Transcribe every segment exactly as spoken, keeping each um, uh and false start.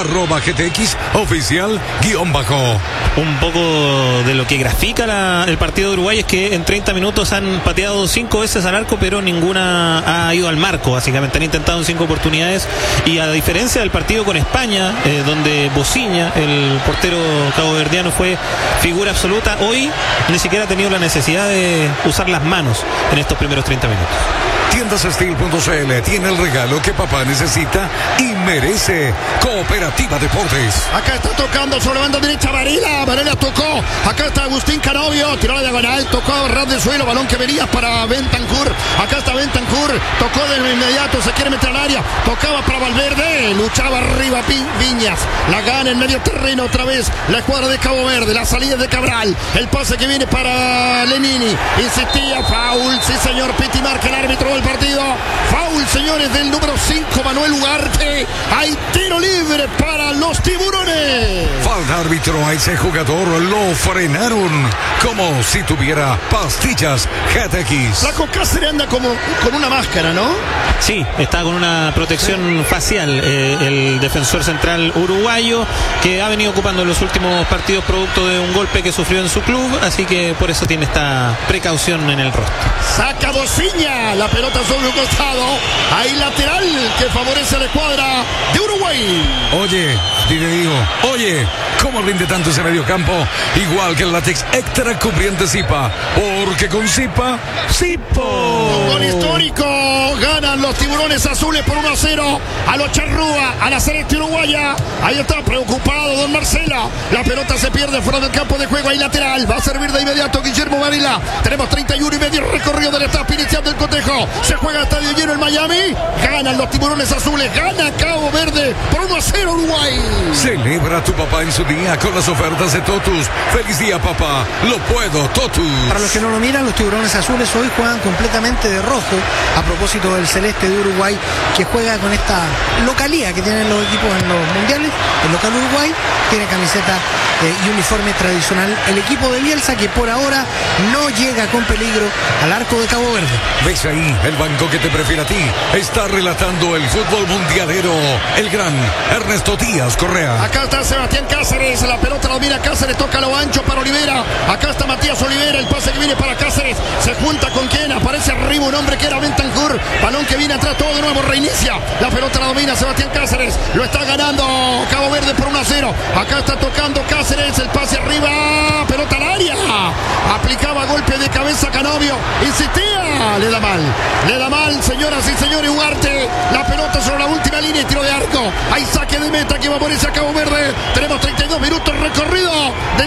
arroba G T X oficial guión bajo. Un poco de lo que grafica la, el partido de Uruguay es que en treinta minutos han pateado cinco veces al arco, pero ninguna ha ido al marco, básicamente. Han intentado en cinco oportunidades, y a diferencia del partido con España, eh, donde Bociña, el portero caboverdiano, fue figura absoluta, hoy ni siquiera ha tenido la necesidad de usar las manos en estos primeros treinta minutos. Tiendas Steel punto C L tiene el regalo que papá necesita y merece. Cooperativa Deportes. Acá está tocando sobre banda derecha Varela. Varela tocó. Acá está Agustín Canovio. Tiró la diagonal. Tocó a ras de suelo. Balón que venía para Bentancur. Acá está Bentancur. Tocó de inmediato. Se quiere meter al área. Tocaba para Valverde. Luchaba arriba Viñas. La gana en medio terreno otra vez la escuadra de Cabo Verde. La salida de Cabral. El pase que viene para Lenini. Insistía. Foul. Sí, señor. Piti marca el árbitro del partido. Foul, señores, del número cinco, Manuel Ugarte. Hay tiro libre para los tiburones. Falta árbitro a ese jugador. Lo frenaron como si tuviera pastillas G T X. La Cáceres anda como con una máscara, ¿no? Sí, está con una protección sí. facial, eh, el defensor central uruguayo, que ha venido ocupando en los últimos partidos producto de un golpe que sufrió en su club, así que por eso tiene esta precaución en el rostro. Saca Bociña, la pelota sobre un costado. Hay lateral que favorece a la escuadra de Uruguay. Oye, te digo, oye, ¿cómo rinde tanto ese medio campo? Igual que el látex extra cubriente Zipa, porque con Zipa, Zipo. Un gol histórico. Ganan los tiburones azules por uno a cero a los Charrúa, a la celeste uruguaya. Ahí está preocupado don Marcelo. La pelota se pierde fuera del campo de juego. Hay lateral. Va a servir de inmediato Guillermo Varela. Tenemos treinta y uno y medio recorrido de la etapa inicial del cotejo. Se juega estadio lleno en Miami. Ganan los tiburones azules. Gana Cabo Verde por uno a cero Uruguay. Celebra a tu papá en su día con las ofertas de Totus. Feliz día, papá. Lo puedo, Totus. Para los que no lo miran, los tiburones azules hoy juegan completamente de rojo, a propósito del celeste de Uruguay, que juega con esta localía que tienen los equipos en los mundiales. El local Uruguay tiene camiseta eh, y uniforme tradicional. El equipo de Bielsa, que por ahora no llega con peligro al arco de Cabo Verde. ¿Ves ahí el banco que te prefiere a ti? Está relatando el fútbol mundialero el gran Ernesto Díaz Correa. Acá está Sebastián Cáceres. La pelota la domina Cáceres. Toca lo ancho para Olivera. Acá está Matías Olivera. El pase que viene para Cáceres. Se junta con quien aparece arriba un hombre que era Bentancur. Balón que viene atrás. Todo de nuevo. Reinicia. La pelota la domina Sebastián Cáceres. Lo está ganando Cabo Verde por uno a cero. Acá está tocando Cáceres. El pase arriba. Pelota al área. Aplicaba golpe de cabeza Canovio. Insistía. Le da mal. Le da mal, señoras y señores. Ugarte. La pelota sobre la última línea y tiro de arco. Hay saque de meta que va a ponerse a Cabo Verde. Tenemos treinta y dos minutos recorrido de la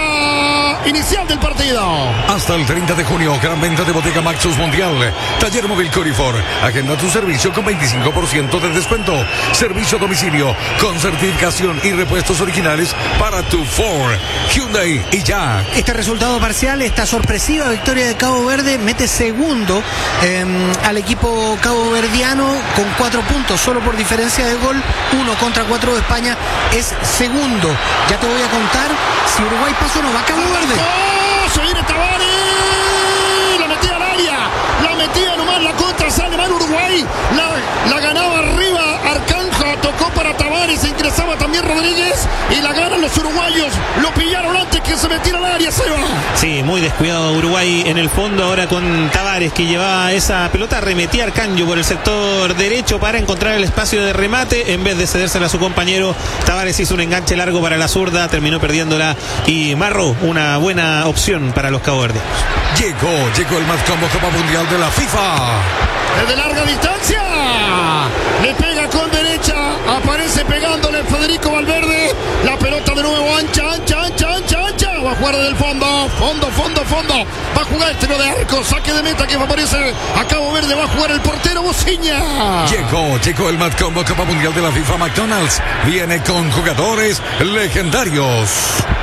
etapa inicial del partido. Hasta el treinta de junio, gran venta de Bodega Maxus Mundial. Taller móvil Corifor. Agenda tu servicio con veinticinco por ciento de descuento. Servicio a domicilio con certificación y repuestos originales para tu Ford, Hyundai y ya. Este resultado parcial, esta sorpresiva victoria de Cabo Verde, mete segundo eh, al equipo caboverdiano con cuatro puntos, solo por diferencia de gol. Uno contra cuatro de España es segundo. Ya te voy a contar si Uruguay pasó o no. Va a Cabo Verde. ¡Oh! Se viene Tavares. La metía al área. La metía nomás la contra. Sale mal Uruguay. La, la ganaba arriba Arcanja. Tocó para Tavares. Ingresaba también Rodríguez. Y la ganan los uruguayos. Lo pillaron antes que se metiera al área. Seba. Sí, muy descuidado Uruguay en el fondo. Ahora con Tavares, que llevaba esa pelota. Remetía Arcanjo por el sector derecho para encontrar el espacio de remate. En vez de cedérsela a su compañero, Tavares hizo un enganche largo para la zurda. Terminó perdiéndola. Y Marro, una buena opción para los caboverdianos. Llegó, llegó el más combo Copa Mundial de la FIFA. Desde larga distancia. Le pega con derecha. Aparece pegándole Federico Valverde. La pelota de nuevo ancha, ancha, ancha, ancha, ancha. Va a jugar desde el fondo. Fondo, fondo, fondo. Va a jugar el tiro de arco. Saque de meta que favorece a Cabo Verde. Va a jugar el portero Bociña. Llegó, llegó el más combo Copa Mundial de la FIFA. McDonald's viene con jugadores legendarios.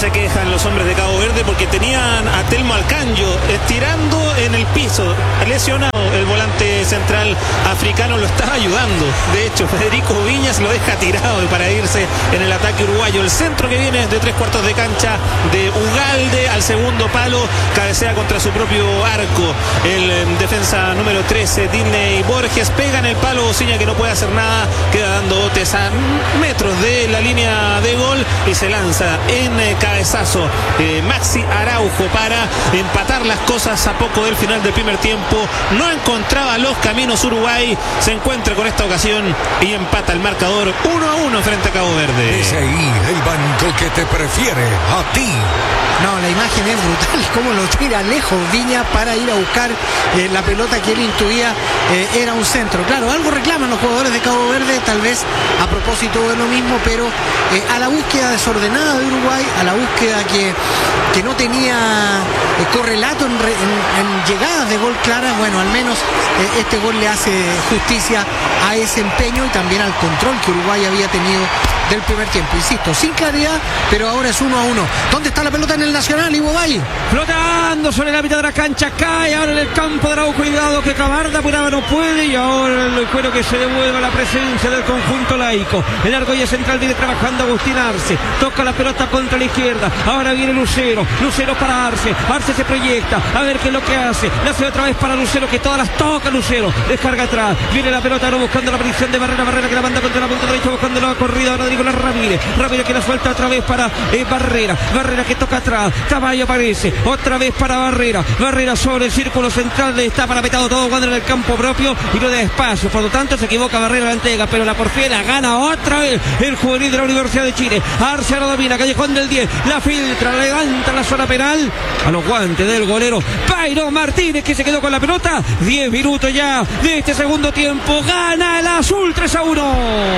se quejan los hombres de Cabo Verde porque tenían a Telmo Alcanyo estirando en el piso, lesionado. El volante central africano lo está ayudando. De hecho, Federico Viñas lo deja tirado para irse en el ataque uruguayo. El centro que viene de tres cuartos de cancha de Ugalde al segundo palo, cabecea contra su propio arco. El eh, defensa número trece, Disney Borges, pega en el palo. Bociña, que no puede hacer nada, queda dando botes a metros de la línea de gol y se lanza en eh, cabezazo eh, Maxi Araujo para empatar las cosas a poco del final del primer tiempo. No encontraba los caminos Uruguay, se encuentra con esta ocasión y empata el marcador uno a uno frente a Cabo Verde. Es ahí el banco que te prefiere a ti. No, la imagen es brutal, cómo lo tira lejos Viña para ir a buscar eh, la pelota que él intuía eh, era un centro. Claro, algo reclaman los jugadores de Cabo Verde, tal vez a propósito de lo mismo, pero eh, a la búsqueda desordenada de Uruguay, a la búsqueda que, que no tenía eh, correlato en, re, en, en llegadas de gol claras, bueno, al menos eh, este gol le hace justicia a ese empeño y también al control que Uruguay había tenido del primer tiempo. Insisto, sin claridad, pero ahora es uno a uno. ¿Dónde está la pelota en el Nacional, Ivo Valle? Flotando sobre la mitad de la cancha, cae ahora en el campo de Araujo. Cuidado que Camarda apuraba no puede, y ahora el cuero que se devuelve a la presencia del conjunto laico. El argolla central viene trabajando Agustín Arce, toca la pelota contra la izquierda, ahora viene Lucero, Lucero para Arce, Arce se proyecta, a ver qué es lo que hace, la hace otra vez para Lucero, que todas las toca Lucero, descarga atrás, viene la pelota ahora buscando la predicción de Barrera, Barrera que la manda contra la punta derecha, buscando la corrida ahora Rodrigo Ramírez, Ramírez que la suelta otra vez para eh, Barrera, Barrera que toca atrás, Tamayo aparece, otra vez para Barrera, Barrera sobre el círculo central, está parapetado todo cuando en el campo propio y no da espacio, por lo tanto se equivoca Barrera, la entrega, pero la porfiera gana otra vez el juvenil de la Universidad de Chile. Arce ahora domina, callejón del diez, la filtra, levanta la zona penal, a los guantes del golero Byron Martínez, que se quedó con la pelota. Diez minutos ya de este segundo tiempo, gana el azul tres a uno.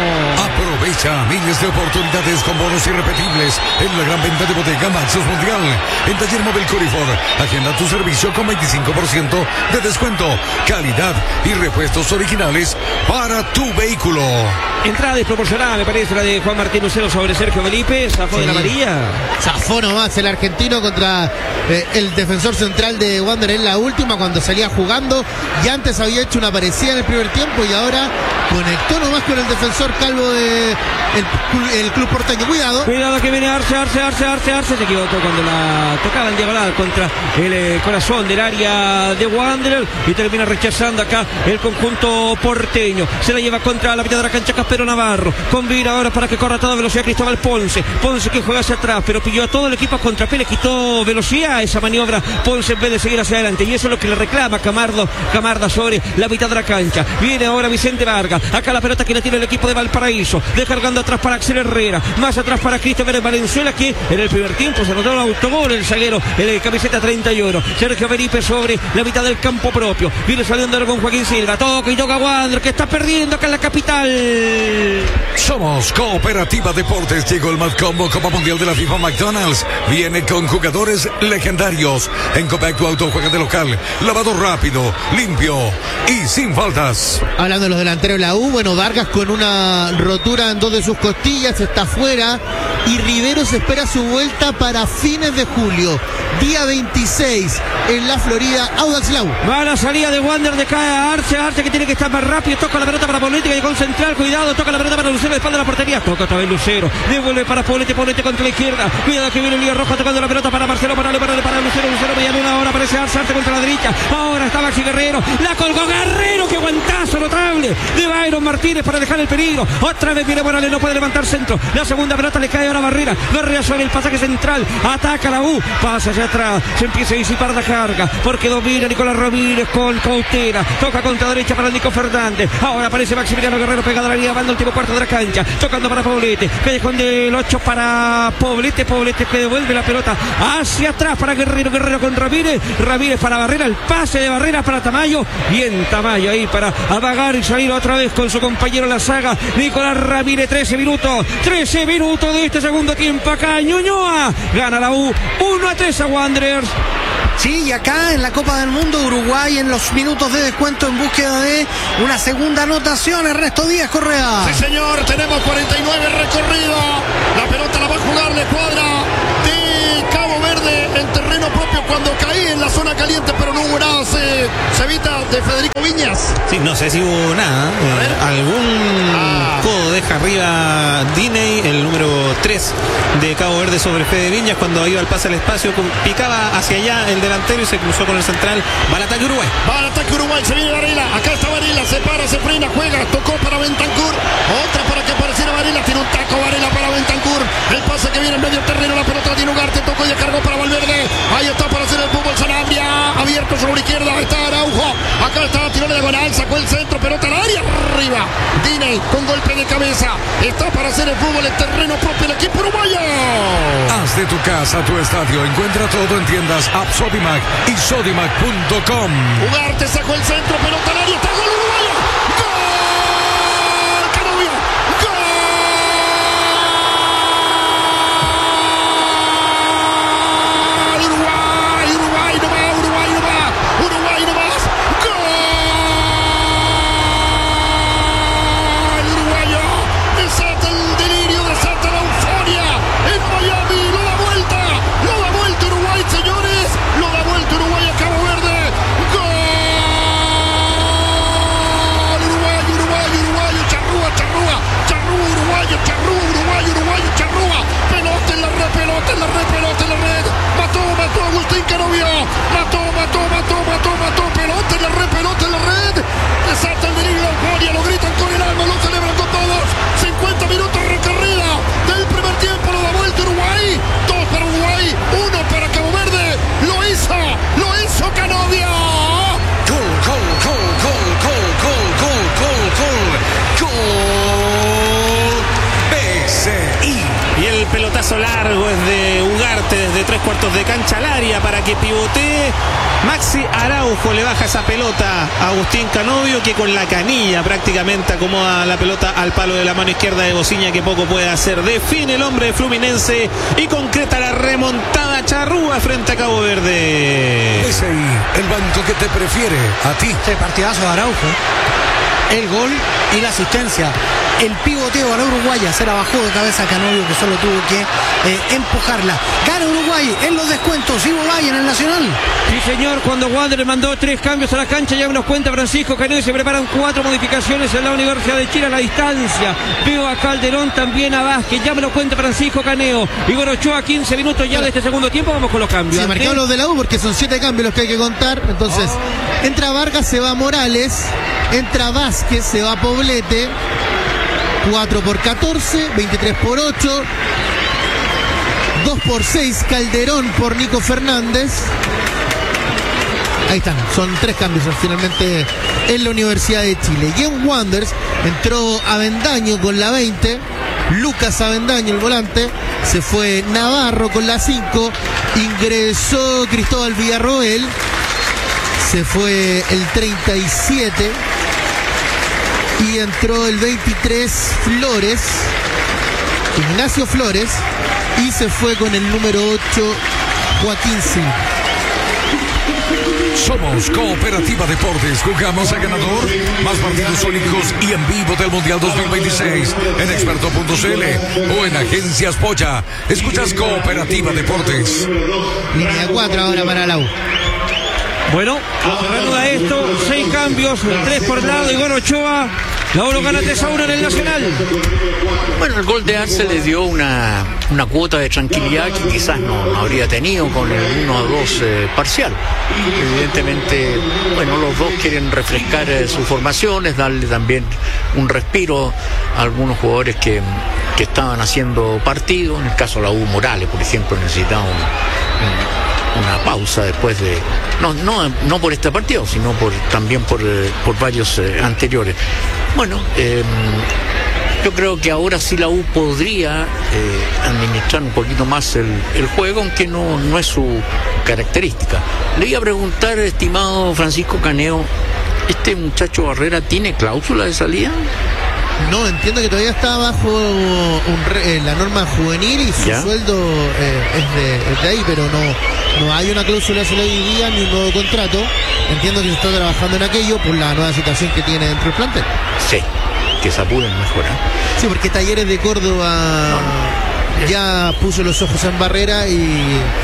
Aprovecha miles de oportunidades con bonos irrepetibles en la gran venta de bodega Maxus Mundial. En Taller Móvil Corifor, agenda tu servicio con veinticinco por ciento de descuento, calidad y repuestos originales para tu vehículo. Entrada desproporcionada, me parece, la de Juan Martín Lucero sobre Sergio Felipe, zafó sí. de la amarilla. Zafó nomás el argentino contra eh, el defensor central de Wander en la última, cuando salía jugando, y antes había hecho una parecida en el primer tiempo y ahora conectó nomás con el defensor calvo de el, el club porteño. Cuidado. Cuidado que viene Arce, Arce, Arce, Arce, Arce, se equivocó cuando la tocaba en diagonal contra el eh, corazón del área de Wanderer y termina rechazando acá el conjunto porteño. Se la lleva contra la mitad de la cancha Caspero Navarro. Convira ahora para que corra a toda velocidad Cristóbal Ponce. Ponce que juega hacia atrás, pero pilló a todo el equipo a contrapié, le quitó velocidad a esa maniobra Ponce en vez de seguir hacia adelante. Y eso es lo que le reclama Camardo, Camarda sobre la mitad de la cancha. Viene ahora Vicente Vargas. Acá la pelota que le tiene el equipo de Valparaíso. Descargando atrás para Axel Herrera. Más atrás para Christopher Valenzuela, que en el primer tiempo se anotó el autogol, el zaguero, el camiseta treinta y uno. Sergio Felipe sobre la mitad del campo propio. Viene saliendo con Joaquín Silva. Toca y toca Wander, que está perdiendo acá en la capital. Somos Cooperativa Deportes. Llegó el más combo Copa Mundial de la FIFA McDonald's. Viene con jugadores legendarios. En Copac tu auto juega de local. Lavado rápido, limpio y sin faltas. Hablando de los delanteros de la U, bueno, Vargas con una rotura en dos de sus costillas, está fuera, y Rivero se espera su vuelta para fines de julio, día veintiséis en la Florida. Audax Lau. Mala salida de Wander, de cae a Arce, Arce que tiene que estar más rápido, toca la pelota para Polete, y con central, cuidado, toca la pelota para Lucero, de espalda de la portería, toca otra vez Lucero, devuelve para Polete, Polete contra la izquierda, cuidado que viene el Lío Rojo tocando la pelota para Marcelo, para para para Lucero, Lucero Villaluna, ahora aparece Arce, Arce contra la derecha, ahora está Maxi Guerrero, la colgó Guerrero, que guantazo notable de Byron Martínez para dejar el peligro, otra vez viene Morales, no puede levantar centro, la segunda pelota le cae ahora a Barrera, Barrera sobre el pasaje central, ataca la U, pasa hacia atrás, se empieza a disipar la carga, porque domina Nicolás Ramírez con cautela, toca contra derecha para Nico Fernández, ahora aparece Maximiliano Guerrero pegado a la línea, banda último cuarto de la cancha, tocando para Poblete, callejón del ocho para Poblete, Poblete que devuelve la pelota hacia atrás para Guerrero, Guerrero con Ramírez, Ramírez para Barrera, el pase de Barrera para Tamayo, bien Tamayo ahí para amagar y salir otra vez con su compañero en la saga, Nicolás Ramírez. Trece minutos, trece minutos de este segundo tiempo acá, Ñuñoa, gana la U, uno a tres a Wanderers. Sí, y acá en la Copa del Mundo, Uruguay en los minutos de descuento en búsqueda de una segunda anotación. Ernesto Díaz Correa. Sí, señor, tenemos cuarenta y nueve recorrido. La pelota la va a jugar de cuadra de Valverde en terreno propio cuando caí en la zona caliente, pero no hubo nada. Se, se evita de Federico Viñas. Sí, no sé si hubo nada. Eh, algún Ah. codo deja arriba Diney, el número tres de Cabo Verde, sobre Fede Viñas cuando iba al pase al espacio. con- Picaba hacia allá el delantero y se cruzó con el central. Va al ataque Uruguay. Va al ataque Uruguay, se viene Varela, acá está Varela, se para, se frena, juega, tocó para Bentancur, otra para que apareciera Varela, tiene un taco Varela para Bentancur, el pase que viene en medio terreno, la pelota tiene Ugarte, tocó y descargó para Valverde, ahí está para hacer el fútbol Sanabria, abierto sobre la izquierda, está Araujo, acá está, tiró la diagonal, sacó el centro, pelota al área, arriba, Diney con golpe de cabeza, está para hacer el fútbol en terreno propio el equipo uruguayo. Haz de tu casa tu estadio. Encuentra todo en tiendas App Sodimac y sodimac punto com. Ugarte sacó el centro, pelota al área, está gol uruguayo. ¡Gol! ¡Canovio! ¡Gol! Uruguay, Uruguay no va, Uruguay no va, Uruguay no más. ¡Gol! Uruguayo desata el delirio, desata la euforia en Miami, lo da vuelta, lo da vuelta Uruguay, señores, lo da vuelta Uruguay a Cabo Verde. ¡Gol! Uruguay, Uruguay, Uruguayo, charrúa, charrúa, charrúa, uruguayo, charrúa, uruguayo, uruguayo, charrúa, pelota en la red, pelota en la red, pelota en la red, mató, mató Agustín Canovio, mató, mató, mató, mató, mató, pelota en la red, pelota en la red, desata el delirio de euforia, lo gritan con el alma, lo celebran con todos, cincuenta minutos recorrida del primer tiempo, lo da vuelta Uruguay, dos para Uruguay, uno para Cabo Verde, lo hizo, lo hizo Canovio. Gol, gol, gol, gol, gol, gol, gol, gol, gol, gol. B C I. Y el pelotazo largo es de Ugarte desde tres cuartos de cancha al área para que pivotee. Maxi Araujo le baja esa pelota a Agustín Canovio, que con la canilla prácticamente acomoda la pelota al palo de la mano izquierda de Bociña, que poco puede hacer. Define el hombre de Fluminense y concreta la remontada charrúa frente a Cabo Verde. B C I, el banco que te prefiere a ti. Este partidazo de Araujo, el gol y la asistencia, el pivoteo a la uruguaya, se la bajó de cabeza a Canovio, que solo tuvo que eh, empujarla. Gana Uruguay en los descuentos, Ivo Valle en el Nacional. Sí, señor, cuando Wander mandó tres cambios a la cancha, ya nos cuenta Francisco Caneo, y se preparan cuatro modificaciones en la Universidad de Chile a la distancia. Veo a Calderón, también a Vázquez, ya me lo cuenta Francisco Caneo. Igor Ochoa, quince minutos ya de este segundo tiempo, vamos con los cambios. Se marcaron los de la U porque son siete cambios los que hay que contar. Entonces, entra Vargas, se va Morales, entra Vázquez, se va Poblete. cuatro por catorce, veintitrés por ocho, dos por seis, Calderón por Nico Fernández. Ahí están, son tres cambios finalmente en la Universidad de Chile. Y en Wanderers entró Avendaño con la veinte, Lucas Avendaño el volante, se fue Navarro con la cinco, ingresó Cristóbal Villarroel, se fue el treinta y siete y entró el veintitrés Flores, Ignacio Flores, y se fue con el número ocho Joaquín Silva. Somos Cooperativa Deportes, jugamos a ganador, más partidos únicos y en vivo del Mundial dos mil veintiséis en experto punto c l o en Agencias Pocha. Escuchas Cooperativa Deportes. Línea cuatro ahora para la U. Bueno, reanuda esto, seis cambios, tres por lado, Igor Ochoa. La U lo gana tres a uno en el Nacional. Bueno, el gol de Arce le dio una, una cuota de tranquilidad que quizás no, no habría tenido con el uno a dos eh, parcial. Evidentemente, bueno, los dos quieren refrescar eh, sus formaciones, darle también un respiro a algunos jugadores que, que estaban haciendo partido. En el caso de la U, Morales, por ejemplo, necesitaba un, un, una pausa después de... No, no, no por este partido, sino por, también por, eh, por varios eh, anteriores. Bueno, eh, yo creo que ahora sí la U podría eh, administrar un poquito más el, el juego, aunque no, no es su característica. Le iba a preguntar, estimado Francisco Caneo, ¿este muchacho Barrera tiene cláusula de salida? No, entiendo que todavía está bajo un re, eh, la norma juvenil y su ¿Ya? sueldo eh, es, de, es de ahí, pero no, no hay una cláusula de salida hoy día ni un nuevo contrato. Entiendo que se está trabajando en aquello por la nueva situación que tiene dentro del plantel. Sí, que se apuren mejor, ¿eh? Sí, porque Talleres de Córdoba No, no. ya puso los ojos en Barrera y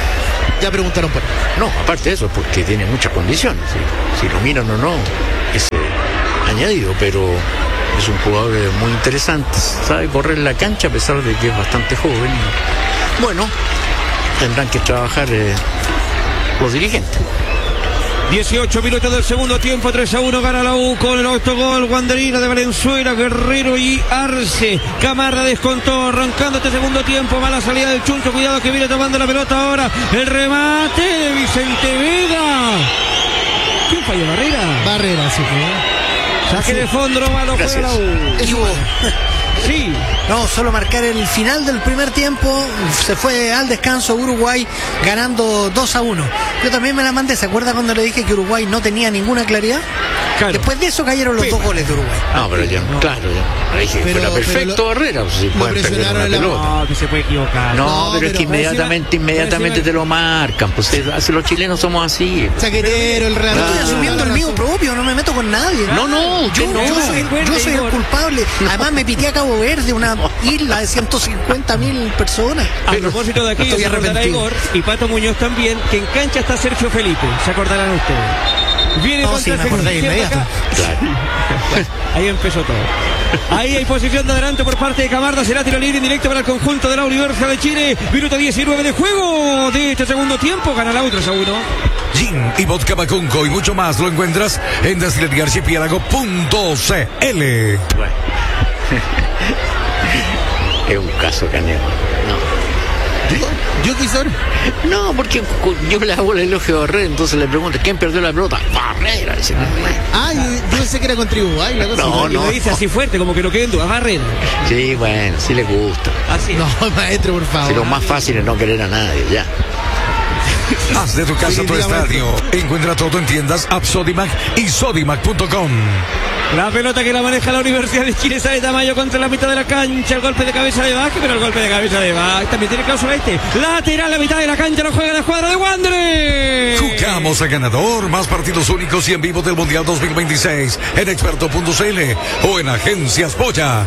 Ya preguntaron por él. No, aparte de eso, porque tiene muchas condiciones. Si, si lo miran o no, es eh, añadido, pero es un jugador eh, muy interesante. Sabe correr la cancha a pesar de que es bastante joven. Bueno, tendrán que trabajar eh, los dirigentes. dieciocho minutos del segundo tiempo, tres a uno gana la U con el autogol Wanderina de Valenzuela, Guerrero y Arce. Camarda descontó, arrancando este segundo tiempo, mala salida del Chuncho, cuidado que viene tomando la pelota ahora, el remate de Vicente Vega. ¿Quién falló? ¿Barrera? Barrera, sí fue. Saque de fondo, no malo fue la U. Eso, Sí. No, solo marcar el final del primer tiempo. Se fue al descanso Uruguay ganando dos a uno. Yo también me la mandé. ¿Se acuerda cuando le dije que Uruguay no tenía ninguna claridad? Claro. Después de eso cayeron los Sí. dos goles de Uruguay. No, pero ya, no. claro, ya. Ahí dije, Pero- pero, perfecto pero lo- Herrera, pues, si lo pueden perder presionaron una en la- pelota. No, que se puede equivocar. No, No, pero es pero- que inmediatamente, encima- inmediatamente encima- te lo marcan. Pues eh, así los chilenos somos así. Chaquetero, el Real Yo Ah, estoy Madrid. asumiendo el Toda la mío razón. propio, no me meto con nadie. No, no, usted Yo, no. yo soy, yo soy el culpable. Además me pité a Cabo Verde, una isla de ciento cincuenta mil personas. A propósito de aquello, Estoy se acordará arrepentido. Igor y Pato Muñoz también, que en cancha está Sergio Felipe. Se acordarán ustedes. Viene No, contra sí, el me acordé Felipe inmediato. acá. Claro. Ahí empezó todo. Ahí hay posición de adelante por parte de Camarda. Será tiro libre indirecto para el conjunto de la Universidad de Chile. Minuto diecinueve de juego de este segundo tiempo. Gana la U tres a uno. Gin y vodka Bacunco y mucho más lo encuentras en destilería archipiélago punto c l. Bueno. Es un caso Canelo. No. Yo quise ahora. No, porque cu- yo le hago el elogio a Barrera, entonces le pregunto, ¿quién perdió la pelota? Barrera. Dice, Ah, yo, yo pensé que era con Uruguay la cosa. No, Y lo dice así fuerte, como que no quede en duda. Barrera. sí, bueno, sí le gusta. Así. No, maestro, por favor. Si lo más fácil es no querer a nadie, ya. Haz de tu casa tu Definitivamente. estadio. Encuentra todo en tiendas App Sodimac y Sodimac punto com. La pelota que la maneja la Universidad de Chile sale Tamayo contra la mitad de la cancha. El golpe de cabeza de Vázquez, pero el golpe de cabeza de Vázquez también tiene cláusula este. Lateral, la mitad de la cancha, lo juega la escuadra de Wanderers. Jugamos a ganador. Más partidos únicos y en vivo del Mundial dos mil veintiséis en experto punto c l o en Agencias Polla.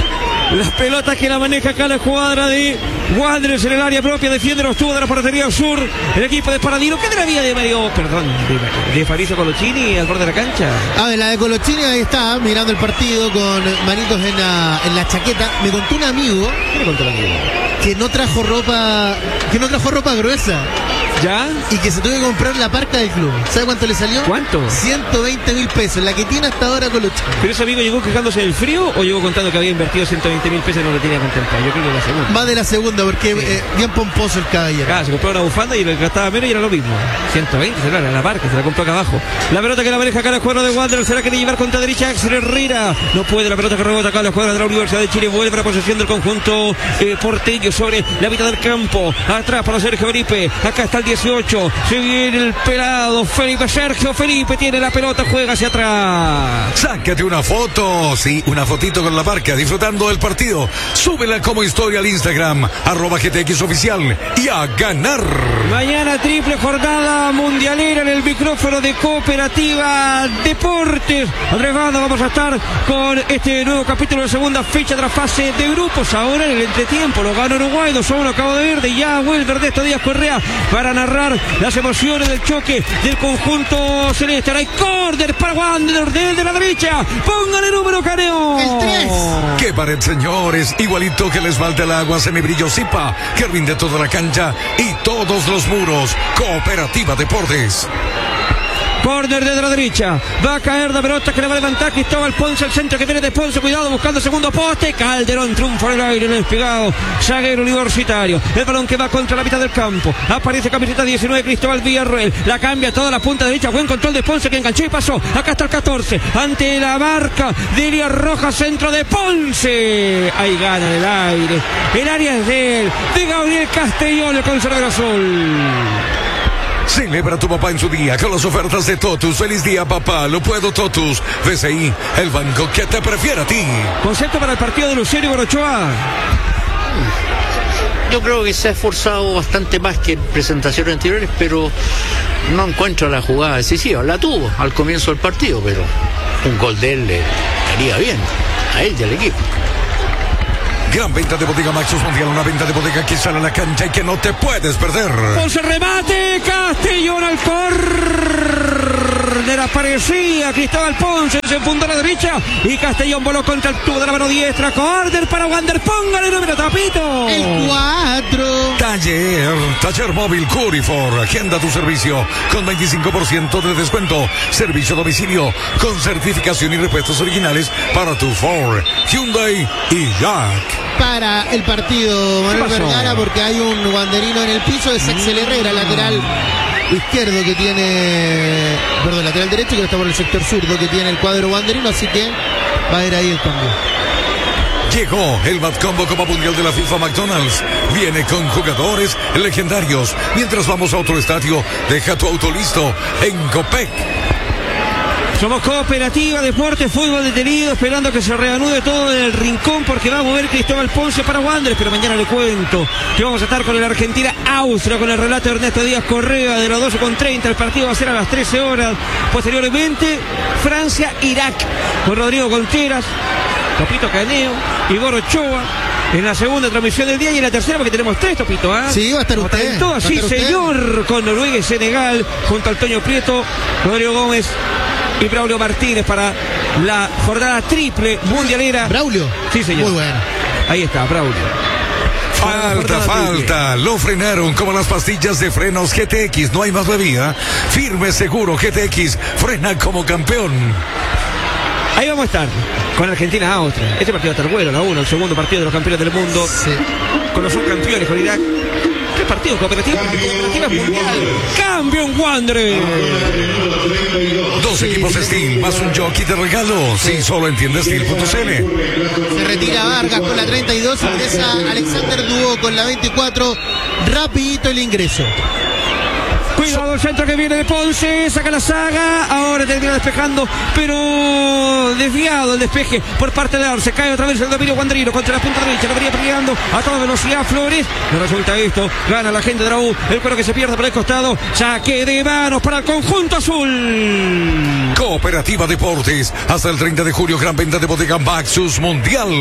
Las pelotas que la maneja acá la escuadra de Wanderers en el área propia, defiende los tubos de la portería sur, el equipo de Paradino, que de la vía de Mario, perdón, de, de Fabrizio Colochini al borde de la cancha. A ver, la de Colochini ahí está, mirando el partido con manitos en la, en la chaqueta. Me contó un amigo ¿Qué le contó el amigo? que no trajo ropa, que no trajo ropa gruesa ¿Ya? y que se tuvo que comprar la parca del club. ¿Sabe cuánto le salió? ¿Cuánto? ciento veinte mil pesos, la que tiene hasta ahora Colochini. ¿Pero ese amigo llegó quejándose del frío o llegó contando que había invertido ciento veinte mil pesos y no lo tenía contemplado? Yo creo que la segunda. Va de la segunda porque eh, bien pomposo el caballero. Acá se compró una bufanda y le gastaba menos y era lo mismo. ciento veinte, se la, la barca, se la compró acá abajo. La pelota que la maneja acá la escuadra de Wanderers, se la quiere llevar contra derecha Axel Herrera. No puede, la pelota que rebota acá la escuadra de la Universidad de Chile. Vuelve a la posesión del conjunto eh, porteño sobre la mitad del campo. Atrás para Sergio Felipe. Acá está el dieciocho. Se viene el pelado Felipe. Sergio Felipe tiene la pelota, juega hacia atrás. Sácate una foto, sí, una fotito con la barca, disfrutando del partido. Súbela como historia al Instagram, arroba G T X oficial y a ganar. Mañana triple jornada mundialera en el micrófono de Cooperativa Deportes. Andrés Banda, vamos a estar con este nuevo capítulo de segunda fecha tras fase de grupos. Ahora en el entretiempo lo gana Uruguay, dos a uno Cabo de Verde. Y ya vuelve Ernesto Díaz Correa para narrar las emociones del choque del conjunto celeste. Ahora hay córner para Wanderers desde la derecha. Pongan el número, Caneo. El tres. ¡Qué pared, señores! Igualito que les falta el agua semibrillosipa, que rinde toda la cancha y todos los muros. Cooperativa Deportes. Corner desde la derecha. Va a caer la pelota que le va a levantar Cristóbal Ponce. El centro que viene de Ponce. Cuidado buscando el segundo poste. Calderón triunfa en el aire. En el despegado. Zaguero universitario. El balón que va contra la mitad del campo. Aparece camiseta diecinueve. Cristóbal Villarroel. La cambia toda la punta derecha. Buen control de Ponce que enganchó y pasó. Acá está el catorce. Ante la marca de Elías Rojas. Centro de Ponce. Ahí gana en el aire. El área es de él. De Gabriel Castellón. El conservador azul. Celebra a tu papá en su día con las ofertas de Totus. Feliz día, papá. Lo puedo, Totus. B C I, el banco que te prefiere a ti. Concepto para el partido de Luciano y Gorochoa. Yo creo que se ha esforzado bastante más que en presentaciones anteriores, pero no encuentra la jugada decisiva. La tuvo al comienzo del partido, pero un gol de él le haría bien a él y al equipo. Gran venta de Bodega Maxus Mundial, una venta de bodega que sale a la cancha y que no te puedes perder. Ponce remate, Castellón al córner, aparecía Cristóbal Ponce, se enfundó a la derecha y Castellón voló contra el tubo de la mano diestra. Córner para Wander, póngale número, Tapito. El cuatro. Taller, Taller Móvil Curifor, agenda tu servicio con veinticinco por ciento de descuento. Servicio a domicilio con certificación y repuestos originales para tu Ford, Hyundai y Jack. Para el partido, Manuel Vergara, porque hay un wanderino en el piso, es Axel Herrera, lateral izquierdo que tiene, perdón, lateral derecho que está por el sector zurdo que tiene el cuadro wanderino, así que va a ir ahí el cambio. Llegó el Mad Combo Copa Mundial de la FIFA McDonald's. Viene con jugadores legendarios. Mientras vamos a otro estadio, deja tu auto listo en Copec. Somos Cooperativa Deporte Fútbol Detenido, esperando que se reanude todo en el rincón porque va a mover Cristóbal Ponce para Wanderers, pero mañana le cuento que vamos a estar con el Argentina-Austria, con el relato de Ernesto Díaz Correa de las doce con treinta, el partido va a ser a las trece horas, posteriormente Francia-Irak, con Rodrigo Contreras, Topito Caneo, Igor Ochoa, en la segunda transmisión del día y en la tercera porque tenemos tres, Topito, ¿ah? ¿eh? Sí, va a estar usted. Todo así, señor, usted. Con Noruega y Senegal, junto al Toño Prieto, Rodrigo Gómez y Braulio Martínez para la jornada triple mundialera. ¿Braulio? Sí, señor. Muy bueno. Ahí está, Braulio. Falta, falta. Lo frenaron como las pastillas de frenos G T X. No hay más bebida. Firme, seguro, G T X. Frena como campeón. Ahí vamos a estar con Argentina-Austria. Este partido va a estar bueno, la uno, el segundo partido de los campeones del mundo. Sí. Con los subcampeones, con Irak. ¿Qué partido? Cooperativa, cooperativa mundial. Campeón Wanderers. Dos equipos Steel más un jockey de regalo. Si sí, solo entiende Steel punto c l. Se retira Vargas con la treinta y dos. Ingresa Alexander Duo con la veinticuatro. Rapidito el ingreso. Cuidado el centro que viene de Ponce, saca la saga, ahora termina despejando, pero desviado el despeje por parte de Arce, cae otra vez el dominio wanderino contra la punta derecha, lo venía peleando a toda velocidad Flores, no resulta esto, gana la gente de la U, el cuero que se pierde por el costado, saque de manos para el conjunto azul. Cooperativa Deportes, hasta el treinta de julio, gran venta de Bodega Maxus Mundial.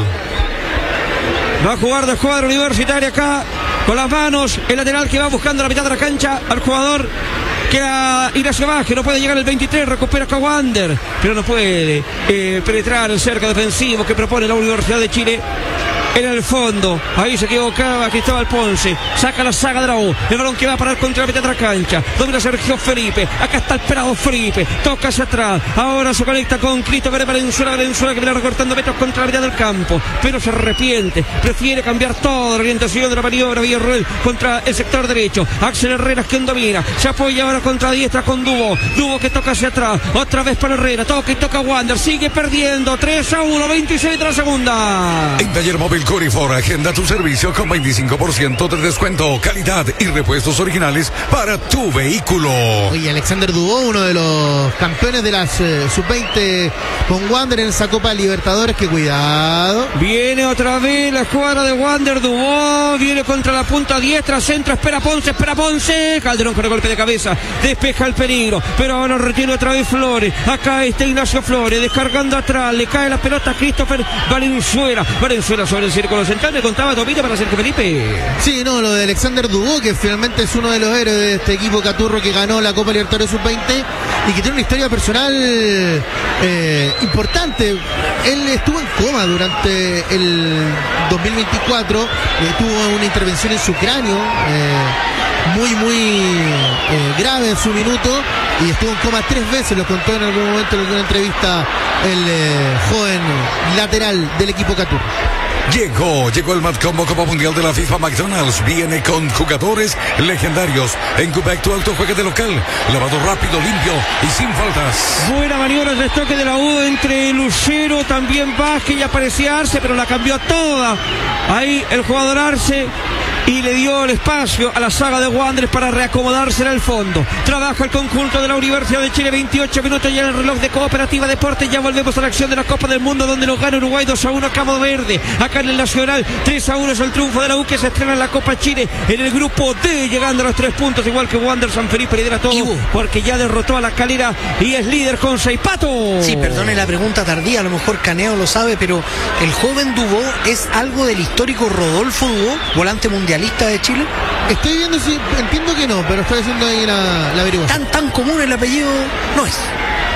Va a jugar de escuadra universitaria acá. Con las manos, el lateral que va buscando la mitad de la cancha al jugador que era Ignacio Vázquez, no puede llegar el veintitrés, recupera a Wander, pero no puede eh, penetrar el cerco defensivo que propone la Universidad de Chile. En el fondo, ahí se equivocaba Cristóbal Ponce, saca la saga de la U, el balón que va a parar contra la mitad de la cancha, domina Sergio Felipe, acá está el esperado Felipe, toca hacia atrás, ahora se conecta con Cristóbal Valenzuela, Valenzuela que viene recortando metros contra la mitad del campo, pero se arrepiente, prefiere cambiar toda la orientación de la maniobra, Villarroel contra el sector derecho, Axel Herrera quien domina, se apoya ahora contra diestra con Dubo, Dubo que toca hacia atrás, otra vez para Herrera, toca y toca Wander, sigue perdiendo, tres a uno, veintiséis de la segunda. En Taller Móvil Curifor, agenda tu servicio con veinticinco por ciento de descuento, calidad y repuestos originales para tu vehículo. Oye, Alexander Dubó, uno de los campeones de las eh, sub veinte con Wander en esa Copa Libertadores, que cuidado. Viene otra vez la escuadra de Wander, Dubó, viene contra la punta diestra, centro, espera Ponce, espera Ponce, Calderón con el golpe de cabeza, despeja el peligro, pero ahora retiene otra vez Flores, acá está Ignacio Flores, descargando atrás, le cae la pelota a Christopher Valenzuela, Valenzuela sobre el círculo central, le contaba Topito para Sergio Felipe. Sí, no, lo de Alexander Dubó, que finalmente es uno de los héroes de este equipo caturro que ganó la Copa Libertadores sub veinte y que tiene una historia personal eh, importante. Él estuvo en coma durante el dos mil veinticuatro, eh, tuvo una intervención en su cráneo eh, muy, muy eh, grave en su minuto y estuvo en coma tres veces, lo contó en algún momento en una entrevista el eh, joven lateral del equipo caturro. Llegó, llegó el Mad Combo Copa Mundial de la FIFA McDonald's. Viene con jugadores legendarios. En Quebec tu auto juega de local. Lavado rápido, limpio y sin faltas. Buena maniobra de toque de la U entre Lucero, también Vázquez y aparecía Arce, pero la cambió toda. Ahí el jugador Arce y le dio el espacio a la saga de Wanderers para reacomodarse en el fondo. Trabaja el conjunto de la Universidad de Chile, veintiocho minutos ya en el reloj de Cooperativa Deportes. Ya volvemos a la acción de la Copa del Mundo, donde nos gana Uruguay dos a uno a Cabo Verde. Acá en el Nacional tres a uno es el triunfo de la U, que se estrena en la Copa Chile en el grupo D, llegando a los tres puntos, igual que Wanderers. San Felipe lidera todo porque ya derrotó a la Calera y es líder con seis patos. Sí, perdone la pregunta tardía, a lo mejor Caneo lo sabe, pero el joven Dubó es algo del histórico Rodolfo Dubó, volante mundialista de Chile. Estoy viendo si entiendo que no, pero estoy haciendo ahí la, la averiguación. Tan tan común el apellido no es.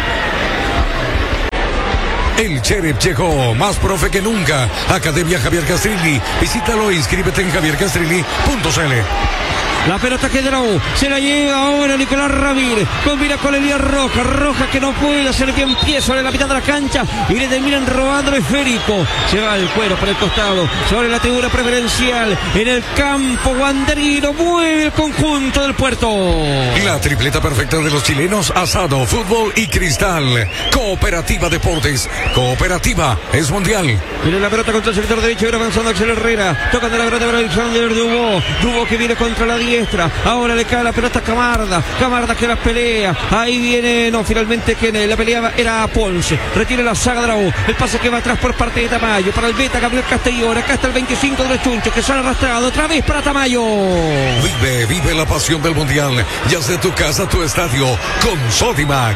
El Sheriff llegó más profe que nunca. Academia Javier Castrilli. Visítalo e inscríbete en javier castrilli punto c l. La pelota que de la U, se la lleva ahora Nicolás Ramírez, combina con Elías Rojas, Rojas que no puede hacer bien pie sobre la mitad de la cancha y le terminan robando el esférico. Se va el cuero por el costado, sobre la tribuna preferencial, en el campo wanderino, mueve el conjunto del Puerto. La tripleta perfecta de los chilenos: asado, fútbol y cristal. Cooperativa Deportes, Cooperativa es mundial. Viene la pelota contra el sector derecho, viene avanzando Axel Herrera, tocando la pelota para Alexander Dubó, Dubó que viene contra la diestra, ahora le cae la pelota a Camarda, Camarda que la pelea, ahí viene, no, finalmente quien la peleaba era Ponce, retiene la saga de la U, el pase que va atrás por parte de Tamayo, para el beta Gabriel Castellón, acá está el veinticinco de los Chunchos, que sale arrastrado, otra vez para Tamayo. Vive, vive la pasión del mundial, ya sea tu casa, tu estadio, con Sodimac.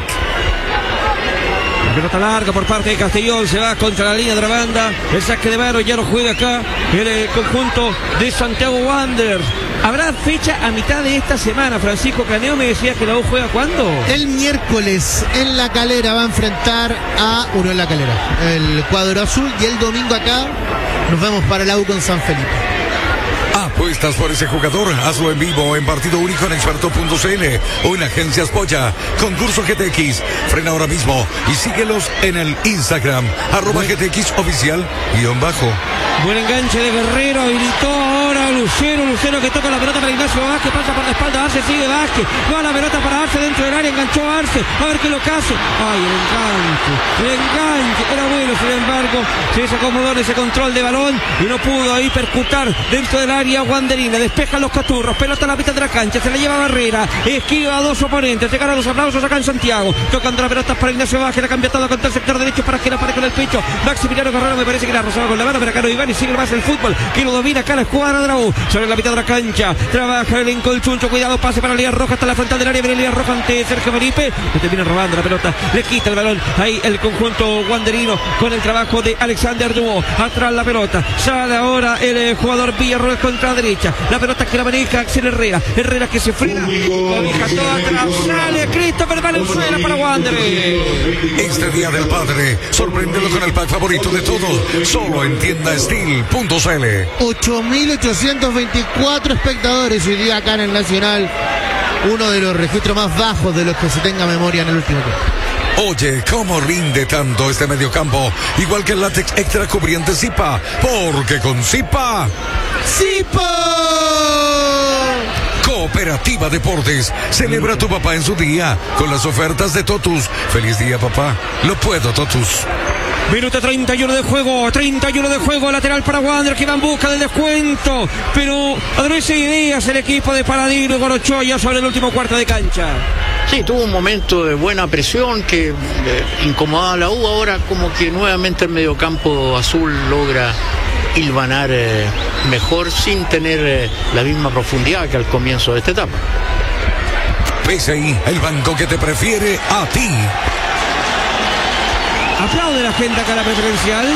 La pelota larga por parte de Castellón, se va contra la línea de la banda, el saque de mano ya lo juega acá en el conjunto de Santiago Wanderers. Habrá fecha a mitad de esta semana. Francisco Caneo me decía que la U juega ¿cuándo? El miércoles en La Calera va a enfrentar a uno en La Calera, el cuadro azul, y el domingo acá nos vemos para la U con San Felipe. Apuestas por ese jugador, hazlo en vivo en partido único en experto punto c l o en Agencias Polla. Concurso G T X. Frena ahora mismo y síguelos en el Instagram, arroba G T X oficial guión bajo. Buen enganche de Guerrero, habilitó ahora Lucero, Lucero que toca la pelota para Ignacio Vázquez, pasa por la espalda, Arce sigue Vázquez, va la pelota para Arce dentro del área, enganchó a Arce, a ver qué lo que hace. Ay, el enganche, el enganche, era bueno, sin embargo, se desacomodó en ese control de balón y no pudo ahí percutar dentro del área wanderina. Despejan los Caturros, pelota a la mitad de la cancha, se le lleva Barrera, esquiva a dos oponentes, se ganan los aplausos acá en Santiago, tocando la pelota para Ignacio Vázquez, la cambia todo contra el sector derecho para que la pare con el pecho. Maximiliano Guerrero me parece que la rozaba con la mano, pero acá no Iván y sigue más el fútbol, que lo domina acá la escuadra de la U, sobre la mitad de la cancha, trabaja el elenco del Chuncho, cuidado, pase para Elías Rojas hasta la frontal del área, viene Elías Rojas ante Sergio Felipe, le termina robando la pelota, le quita el balón, ahí el conjunto wanderino con el trabajo de Alexander Dubó, atrás la pelota, sale ahora el eh, jugador Villarroel contra la derecha, la pelota que la maneja Axel Herrera, Herrera que se frena, cobija toda atrás, sale Christopher Valenzuela para Wanderers. Este Día del Padre, sorpréndelo con el pack favorito de todos, solo en tienda steel punto c l. ocho mil ochocientos veinticuatro espectadores hoy día acá en el Nacional, uno de los registros más bajos de los que se tenga memoria en el último tiempo. Oye, ¿cómo rinde tanto este mediocampo? Igual que el látex extra cubriente Zipa, porque con Zipa... ¡Zipa! Cooperativa Deportes, celebra a tu papá en su día con las ofertas de Totus. Feliz día, papá. Lo puedo, Totus. Minuto treinta y uno de juego, treinta y uno de juego, lateral para Wander que va en busca del descuento, pero adolece ideas el equipo de Paladino y Gorochoya sobre el último cuarto de cancha. Sí, tuvo un momento de buena presión que eh, incomodaba a la U, ahora como que nuevamente el mediocampo azul logra hilvanar eh, mejor sin tener eh, la misma profundidad que al comienzo de esta etapa. P C I, el banco que te prefiere a ti. Aplaude la gente acá a la preferencial.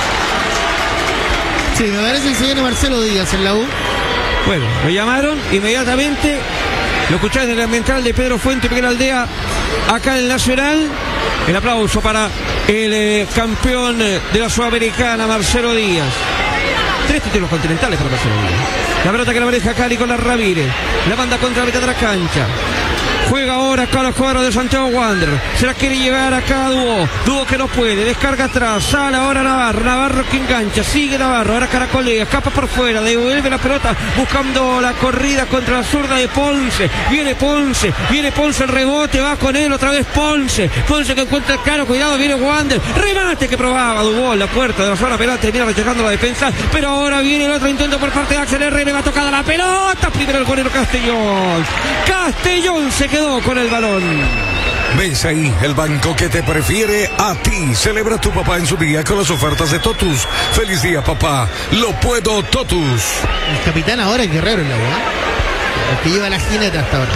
Sí, me parece que se viene Marcelo Díaz en la U. Bueno, lo llamaron inmediatamente. Lo escucháis en el ambiental de Pedro Fuente, Pequeña Aldea, acá en el Nacional. El aplauso para el eh, campeón de la Sudamericana, Marcelo Díaz. Tres títulos continentales para Marcelo Díaz. La pelota que la maneja Cali con la Ramírez. La manda contra la mitad de la cancha. Juega ahora acá la cuadra de Santiago Wanderers. Se la quiere llevar acá Dúo. Dúo que no puede. Descarga atrás. Sale ahora Navarro. Navarro que engancha. Sigue Navarro. Ahora Caracolea. Escapa por fuera. Devuelve la pelota. Buscando la corrida contra la zurda de Ponce. Viene Ponce. Viene Ponce el rebote. Va con él otra vez Ponce. Ponce que encuentra el caro. Cuidado. Viene Wanderers. Remate que probaba Dúo. La puerta de la zona penal. Termina rechazando la defensa. Pero ahora viene el otro intento por parte de Axel Herrera. Le va tocada la pelota. Primero el golero Castellón. Castellón se quedó con el balón. ¿Ves ahí el banco que te prefiere a ti? Celebra tu papá en su día con las ofertas de Totus. Feliz día, papá. Lo puedo, Totus. El capitán ahora es Guerrero en la boda. El que lleva la jineta hasta ahora.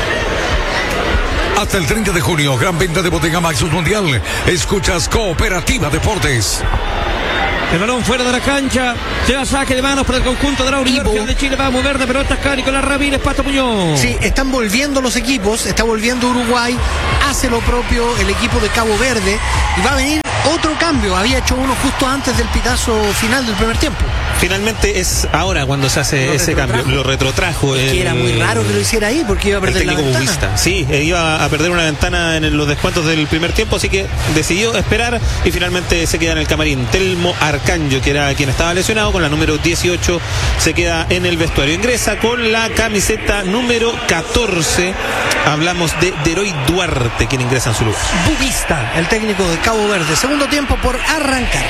Hasta el treinta de junio, gran venta de Bodega Maxus Mundial. Escuchas Cooperativa Deportes. El balón fuera de la cancha. Se da saque de manos para el conjunto de la Universidad de Chile. Va a mover de pelota acá Nicolás Ramírez, Pato Muñoz. Sí, están volviendo los equipos. Está volviendo Uruguay. Hace lo propio el equipo de Cabo Verde. Y va a venir otro cambio. Había hecho uno justo antes del pitazo final del primer tiempo. Finalmente es ahora cuando se hace Lo ese retrotrajo. cambio. Lo retrotrajo. Es el, que era muy raro que lo hiciera ahí porque iba a el perder la técnico ventana. Bubista. Sí, eh, iba a perder una ventana en los descuentos del primer tiempo, así que decidió esperar y finalmente se queda en el camarín. Telmo Arcanjo, que era quien estaba lesionado, con la número dieciocho, se queda en el vestuario. Ingresa con la camiseta número catorce. Hablamos de Deroy Duarte, quien ingresa en su lugar. Bubista, el técnico de Cabo Verde. Segundo tiempo por arrancar.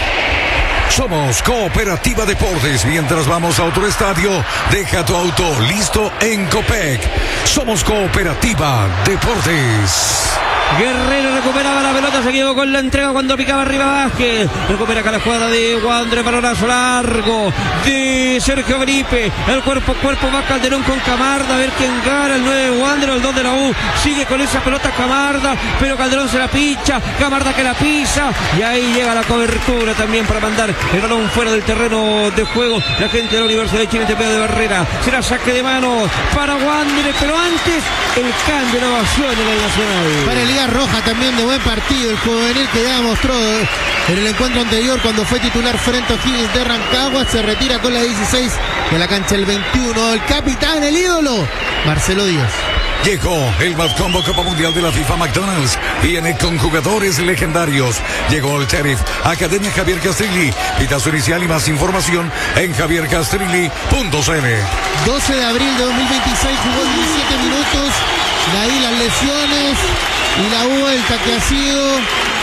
Somos Cooperativa Deportes. Mientras vamos a otro estadio, deja tu auto listo en Copec. Somos Cooperativa Deportes. Guerrero recuperaba la pelota, se quedó con la entrega cuando picaba arriba Vázquez. Recupera acá la jugada de Wanderers, balonazo largo de Sergio Gripe. El cuerpo a cuerpo va Calderón con Camarda. A ver quién gana, el nueve de Wanderers, el dos de la U. Sigue con esa pelota Camarda, pero Calderón se la picha. Camarda que la pisa. Y ahí llega la cobertura también para mandar el balón fuera del terreno de juego. La gente de la Universidad de Chile, Tepeo de Barrera. Será saque de manos para Wanderers, pero antes el cambio de ovación en el Nacional. Para el Liga Roja también de buen partido, el juvenil que ya mostró en el encuentro anterior cuando fue titular frente a O'Higgins de Rancagua. Se retira con la dieciséis de la cancha el veintiuno. El capitán, el ídolo, Marcelo Díaz. Llegó el Matcombo Copa Mundial de la FIFA McDonald's. Viene con jugadores legendarios. Llegó el Sheriff, Academia Javier Castrilli. Pitazo inicial y más información en javier castrilli punto c l. doce de abril de dos mil veintiséis jugó diecisiete minutos. De ahí las lesiones y la vuelta que ha sido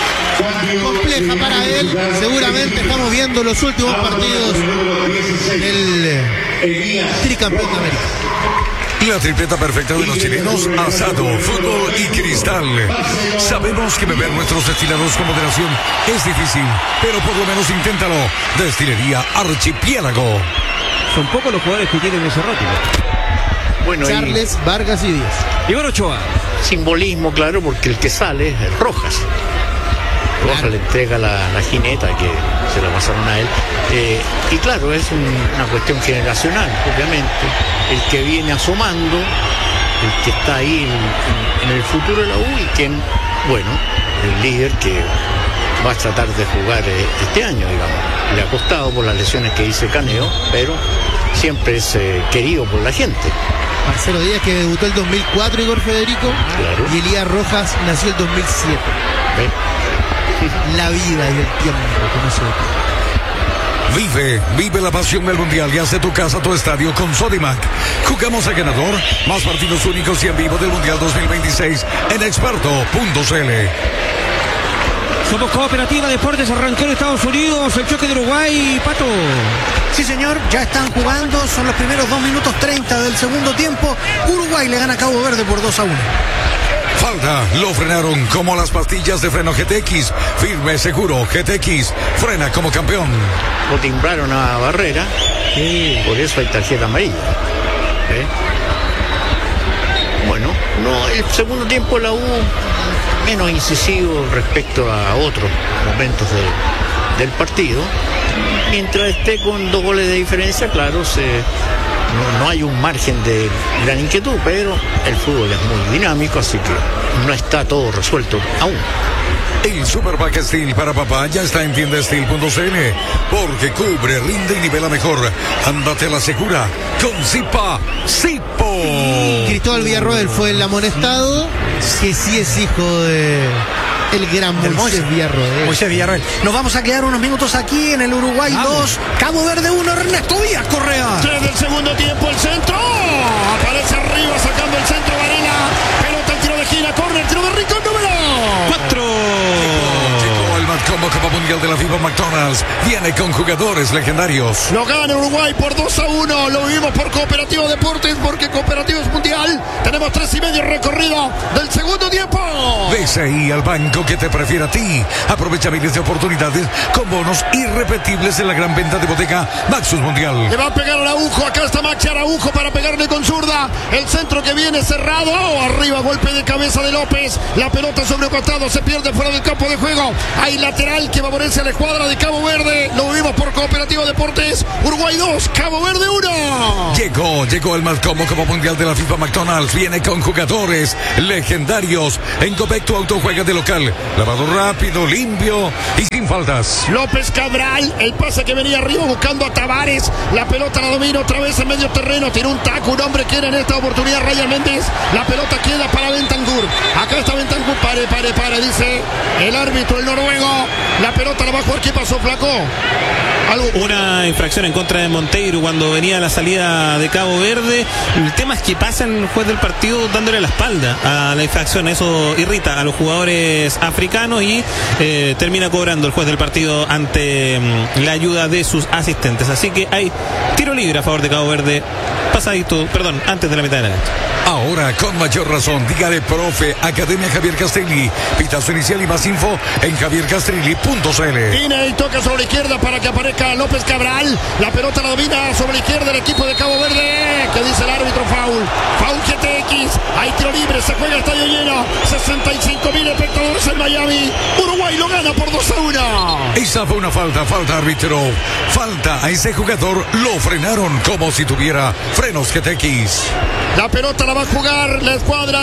compleja para él. Seguramente estamos viendo los últimos partidos del tricampeón de América. La tripleta perfecta de los chilenos: asado, fútbol y cristal. Sabemos que beber nuestros destilados con moderación es difícil, pero por lo menos inténtalo. Destilería Archipiélago. Son pocos los jugadores que tienen ese rótulo. Bueno, Charles, Vargas y Díaz. Iván Ochoa. simbolismo, claro, porque el que sale es Rojas. Rojas claro. le entrega la, la jineta que se la pasaron a él. Eh, y claro, es un, una cuestión generacional, obviamente. El que viene asomando, el que está ahí en, en el futuro de la U y quien, bueno, el líder que va a tratar de jugar este año, digamos. Le ha costado por las lesiones que dice Caneo, pero siempre es eh, querido por la gente. Marcelo Díaz, que debutó el dos mil cuatro, Igor Federico, claro. Y Elías Rojas nació el dos mil siete. ¿Ve? La vida y el tiempo, conoce. Vive, vive la pasión del Mundial y hace tu casa, tu estadio con Sodimac. Jugamos a ganador, más partidos únicos y en vivo del Mundial dos mil veintiséis en experto punto c l. Somos Cooperativa Deportes, arrancó en Estados Unidos el choque de Uruguay, Pato. Sí, señor, ya están jugando, son los primeros dos minutos treinta del segundo tiempo. Uruguay le gana a Cabo Verde por dos a uno. Falta, lo frenaron como las pastillas de freno G T X. Firme, seguro, G T X, frena como campeón. Lo timbraron a Barrera, y por eso hay tarjeta amarilla. ¿Eh? Bueno, no, el segundo tiempo la U menos incisivo respecto a otros momentos de, del partido. Mientras esté con dos goles de diferencia, claro, se, no, no hay un margen de gran inquietud, pero el fútbol es muy dinámico, así que no está todo resuelto aún. El Super Pack Steel para papá ya está en tienda steel punto c l porque cubre, rinde y nivela mejor. Ándate a la segura con Zipa Zipo. Cristóbal Villarroel fue el amonestado, que sí es hijo de el gran Moisés Villarroel. Moisés Villarroel. Nos vamos a quedar unos minutos aquí en el Uruguay dos, Cabo Verde uno, Ernesto Díaz Correa. tres del segundo tiempo, el centro. Aparece arriba sacando el centro Varela. Pelota, el tiro de gira, corner, tiro de Rico, número cuatro. Llegó el Matcombo Copa Mundial de la FIFA McDonald's. Viene con jugadores legendarios. Lo gana Uruguay por dos a uno. Lo vivimos por Cooperativo Deportes, porque Cooperativo es mundial. Tenemos tres y medio recorrido del segundo tiempo. B C I, al banco que te prefiere a ti. Aprovecha miles de oportunidades con bonos irrepetibles en la gran venta de bodega Maxus Mundial. Le va a pegar Araujo. Acá está Maxi Araujo para pegarle con zurda. El centro que viene cerrado. Arriba, golpe de cabeza de López. La pelota sobre el costado. Se pierde fuera del campo de juego. Hay lateral que favorece a la escuadra de Cabo Verde. Lo vivimos por Cooperativo Deportes. Uruguay dos, Cabo Verde uno. Llegó, llegó el Matcombo Copa Mundial de la FIFA McDonald's. Viene con jugadores legendarios. En Copec tu auto juega de local. Lavado rápido, limpio y sin faltas. López Cabral, el pase que venía arriba buscando a Tavares. La pelota la domina otra vez en medio terreno. Tiró un taco, un hombre que era en esta oportunidad Ryan Méndez. La pelota queda para Bentancur. Acá está Bentancur, pare, pare, pare, dice el árbitro, el noruego. La pelota la va a jugar. ¿Qué pasó, flaco? Algo. Una infracción en contra de Monteiro cuando venía a la salida de Cabo Verde. El tema es que pasa el juez del partido dándole la espalda a la infracción. Eso irrita a los jugadores africanos y eh, termina cobrando el juez del partido ante mm, la ayuda de sus asistentes. Así que hay tiro libre a favor de Cabo Verde. Pasadito, perdón, antes de la mitad de la cancha. Ahora, con mayor razón, dígale profe, Academia Javier Castelli. Pitazo inicial y más info en javier castelli punto c l. Vina y toca sobre la izquierda para que aparezca López Cabral. La pelota la domina sobre la izquierda el equipo de Cabo Verde. ¿Qué dice el árbitro? Foul. Foul G T X. Hay tiro libre, se juega el estadio lleno. sesenta y cinco mil espectadores en Miami. Uruguay lo gana por dos a uno. Esa fue una falta, falta árbitro. Falta a ese jugador, lo frenaron como si tuviera frenos G T X. La pelota la va a jugar la escuadra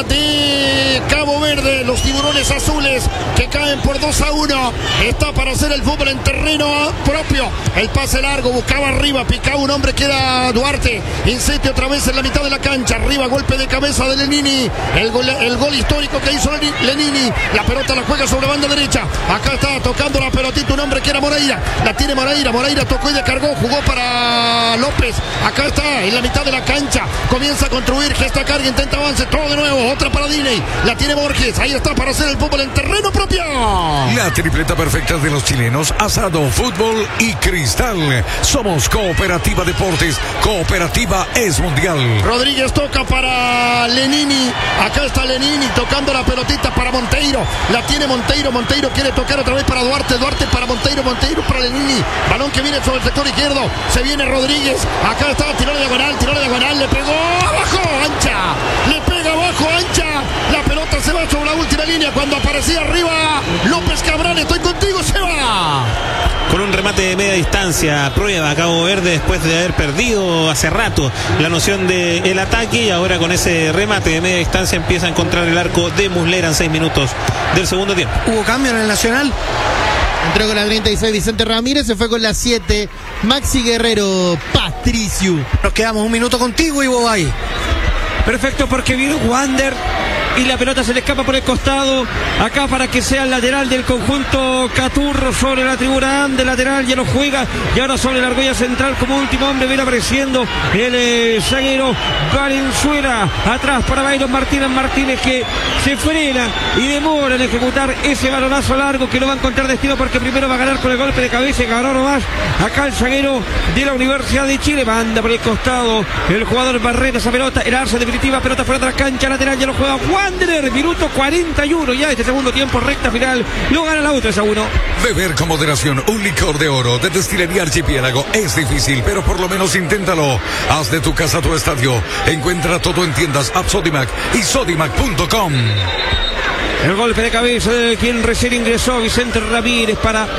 de Cabo Verde. Los tiburones azules que caen por dos a uno. Está para hacer el fútbol en terreno propio. El pase largo, buscaba arriba, picaba un hombre que era Duarte. Insiste otra vez en la mitad de la cancha. Arriba, golpe de cabeza de Lenini. El gol, el gol histórico que hizo Lenini. La pelota la juega sobre banda derecha. Acá está tocando la pelotita un hombre que era Moreira. La tiene Moreira. Moreira tocó y descargó. Jugó para López. Acá está en la mitad de la cancha. Comienza a construir. Gesta carga, intenta avance. Todo de nuevo. Otra para Diney. La tiene Borges. Ahí está para hacer el fútbol en terreno propio. La tripleta perfecta de los chilenos. Asado, fútbol y cristal. Somos Cooperativa Deportes. Cooperativa es mundial. Rodríguez toca para Lenini. Acá está Lenini tocando la pelotita para Monteiro. La tiene Monteiro. Monteiro quiere tocar otra vez para Duarte. Duarte para Monteiro. Monteiro para Lenini. Balón que viene sobre el sector izquierdo. Se viene Rodríguez. Acá está. Tiró la diagonal. Tiró la diagonal. Le pegó abajo. Ancha. Le pega abajo. Ancha. La pelota se va sobre la última línea. Cuando aparecía arriba López Cabral. Estoy contigo. Se va. Con un remate de media distancia, prueba a Cabo Verde después de haber perdido hace rato la noción del el ataque, y ahora con ese remate de media distancia empieza a encontrar el arco de Muslera en seis minutos del segundo tiempo. ¿Hubo cambio en el Nacional? Entró con la treinta y seis Vicente Ramírez, se fue con la siete Maxi Guerrero Patricio. Nos quedamos un minuto contigo, Ivo Bay. Perfecto, porque viene Wander y la pelota se le escapa por el costado. Acá para que sea el lateral del conjunto Caturro sobre la tribuna de lateral, ya lo juega. Y ahora sobre la argolla central como último hombre viene apareciendo el eh, zaguero Valenzuela. Atrás para Byron Martínez Martínez, que se frena y demora en ejecutar ese balonazo largo que no va a encontrar destino, porque primero va a ganar con el golpe de cabeza y ganó nomás. Acá el zaguero de la Universidad de Chile manda por el costado el jugador Barrera esa pelota. El arce definitiva, pelota fuera de la cancha lateral, ya lo juega Wanderer, minuto cuarenta y uno ya este segundo tiempo, recta final, lo gana la U tres a uno. Beber con moderación un licor de oro de Destilería Archipiélago es difícil, pero por lo menos inténtalo. Haz de tu casa tu estadio. Encuentra todo en tiendas App Sodimac y sodimac punto com. El golpe de cabeza de quien recién ingresó, Vicente Ramírez, para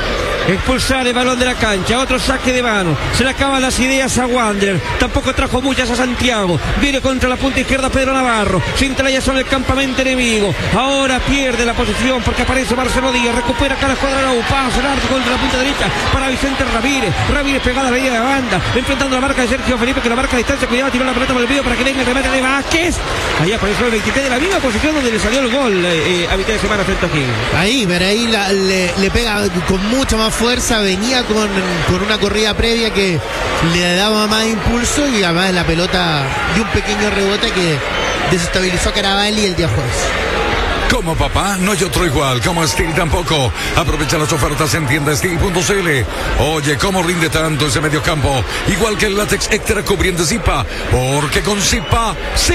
expulsar el balón de la cancha. Otro saque de mano. Se le acaban las ideas a Wander. Tampoco trajo muchas a Santiago. Viene contra la punta izquierda Pedro Navarro. Se entralla sobre el campamento enemigo. Ahora pierde la posición porque aparece Marcelo Díaz. Recupera acá la escuadra de la U. Pasa largo contra la punta derecha para Vicente Ramírez. Ramírez pegada a la línea de banda. Enfrentando la marca de Sergio Felipe que la marca a distancia. Cuidado, tiró la pelota por el medio para que venga el remate de Vázquez. Ahí apareció el veintitrés de la misma posición donde le salió el gol eh, eh, a mitad de semana frente a Higgins. Ahí, pero ahí la, le, le pega con mucha más fuerza. Venía con, con una corrida previa que le daba más impulso y además la pelota dio un pequeño rebote que desestabilizó a Caravalli el día jueves. Como papá, no hay otro igual. Como Steel tampoco. Aprovecha las ofertas en tienda steel punto c l. Oye, ¿cómo rinde tanto ese mediocampo? Igual que el látex extra cubriente Zipa. Porque con Zipa,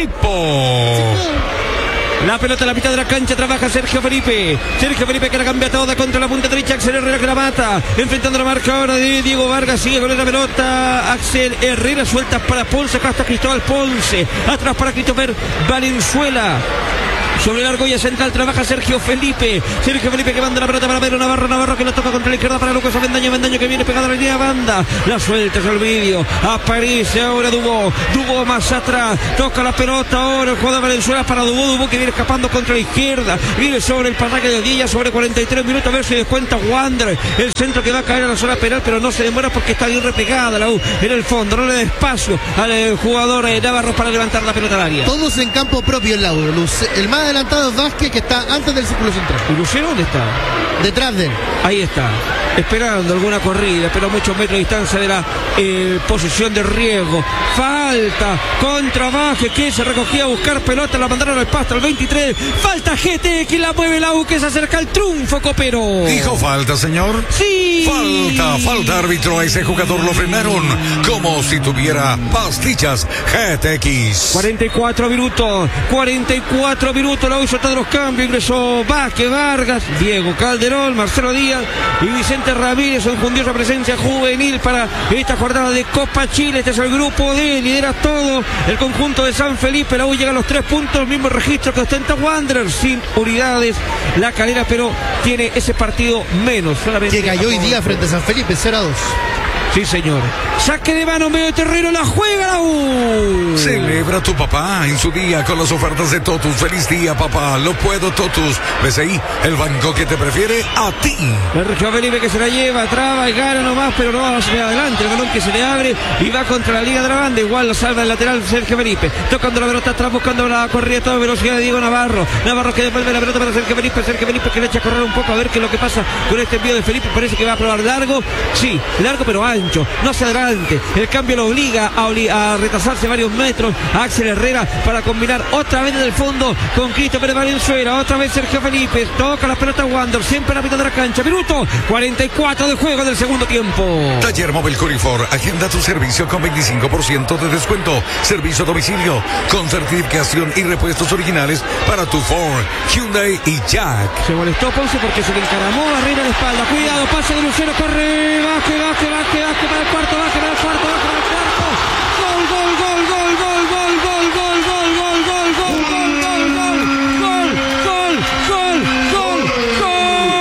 Zipo. La pelota en la mitad de la cancha, trabaja Sergio Felipe. Sergio Felipe que la cambia toda contra la punta derecha. Axel Herrera que la mata. Enfrentando la marca ahora de Diego Vargas. Sigue con la pelota. Axel Herrera suelta para Ponce. Acá está Cristóbal Ponce. Atrás para Christopher Valenzuela. Sobre la argolla central trabaja Sergio Felipe. Sergio Felipe que manda la pelota para Pedro Navarro. Navarro que la toca contra la izquierda para Lucas Avendaño. Avendaño que viene pegado a la línea de banda. La suelta es el vídeo. Aparece ahora Dubó. Dubó más atrás. Toca la pelota ahora el jugador de Valenzuela para Dubó. Dubó que viene escapando contra la izquierda. Viene sobre el pasaje de Odilla. Sobre cuarenta y tres minutos. A ver si descuenta Wander. El centro que va a caer a la zona penal. Pero no se demora porque está bien repegada la U en el fondo. No le da espacio al jugador eh, Navarro para levantar la pelota al área. Todos en campo propio en la U. El más adelantado es Vázquez que está antes del círculo central. ¿Y Lucero dónde está? Detrás de él. Ahí está, esperando alguna corrida, pero a muchos metros de distancia de la eh, posición de riesgo. Falta contra Vázquez que se recogía a buscar pelota, la mandaron al pasto al veintitrés. Falta G T que la mueve la U que se acerca al triunfo copero. ¿Dijo falta, señor? Sí. Falta, falta árbitro. A ese jugador lo frenaron como si tuviera pastillas G T X. cuarenta y cuatro minutos, cuarenta y cuatro minutos, la U hizo todos los cambios, ingresó Vázquez, Vargas, Diego Calderón, Marcelo Díaz y Vicente Ramírez, enfundió esa presencia juvenil para esta jornada de Copa Chile. Este es el grupo D, lidera todo el conjunto de San Felipe, la U llega a los tres puntos, mismo registro que ostenta Wander, sin unidades, la Calera, pero tiene ese partido menos, solamente que cayó hoy día frente a San Felipe, cero a dos. Sí, señor. Saque de mano, medio de terreno, la juega la U. Celebra tu papá en su día con las ofertas de Totus. Feliz día, papá. Lo puedo, Totus. ¿Ves ahí? El banco que te prefiere a ti. Sergio Felipe que se la lleva, traba y gana nomás, pero no va hacia adelante. El balón que se le abre y va contra la liga de la banda. Igual lo salva el lateral Sergio Felipe. Tocando la pelota atrás, buscando la corrida a toda velocidad de Diego Navarro. Navarro que devuelve la pelota para Sergio Felipe. Sergio Felipe que le echa a correr un poco a ver qué es lo que pasa con este envío de Felipe. Parece que va a probar largo. Sí, largo pero ancho. No hacia adelante. El cambio lo obliga a, obli- a retrasarse varios metros a Axel Herrera para combinar otra vez en el fondo con Christopher Valenzuela. Otra vez Sergio Felipe. Toca la pelota Wander. Siempre a la mitad de la cancha. Minuto cuarenta y cuatro de juego del segundo tiempo. Taller Móvil Corifor. Agenda tu servicio con veinticinco por ciento de descuento. Servicio a domicilio con certificación y repuestos originales para tu Ford, Hyundai y Jack. Se molestó Ponce porque se le encaramó arriba a la espalda. Cuidado, pase de Lucero, corre. Baje, baje, baje, baje para el cuarto, baje para el cuarto, baje para el cuarto. Gol, gol, gol, gol, gol, gol, gol, gol, gol, gol, gol, gol, gol, gol, gol, gol, gol, gol, gol.